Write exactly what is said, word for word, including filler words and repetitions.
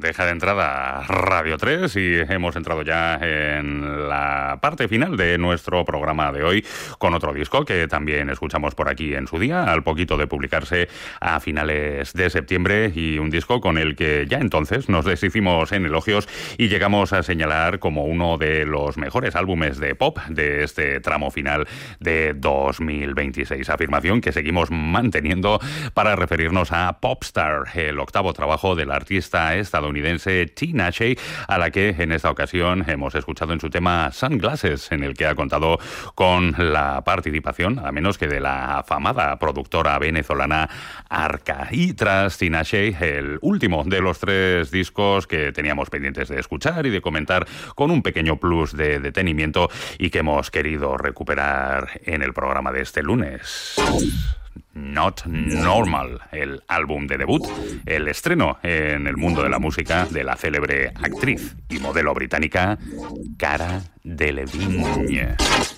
bandeja de entrada Radio tres y hemos entrado ya en la parte final de nuestro programa de hoy con otro disco que también escuchamos por aquí en su día, al poquito de publicarse a finales de septiembre, y un disco con el que ya entonces nos deshicimos en elogios y llegamos a señalar como uno de los mejores álbumes de pop de este tramo final de dos mil veintiséis. Afirmación que seguimos manteniendo para referirnos a Popstar, el octavo trabajo del artista estadounidense Tinashe, a la que en esta ocasión hemos escuchado en su tema Sunglasses, en el que ha contado con la participación, a menos que de la afamada productora venezolana Arca. Y tras Tinashe, el último de los tres discos que teníamos pendientes de escuchar y de comentar con un pequeño plus de detenimiento y que hemos querido recuperar en el programa de este lunes. Not Normal, el álbum de debut, el estreno en el mundo de la música de la célebre actriz y modelo británica Cara Delevingne.